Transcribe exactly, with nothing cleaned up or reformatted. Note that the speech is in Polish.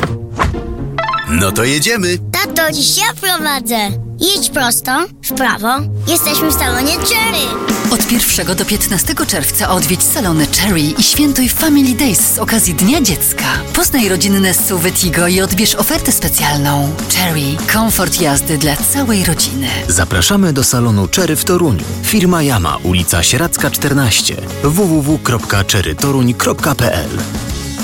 No to jedziemy. Tato, dziś ja prowadzę. Jedź prosto, w prawo. Jesteśmy w salonie Cherry. Od pierwszego do piętnastego czerwca odwiedź salony Cherry i świętuj Family Days z okazji Dnia Dziecka. Poznaj rodzinne S U V Tigo i odbierz ofertę specjalną. Cherry. Komfort jazdy dla całej rodziny. Zapraszamy do salonu Cherry w Toruniu. Firma Yama, ulica Sieradzka czternaście. w w w kropka cherry toruń kropka p l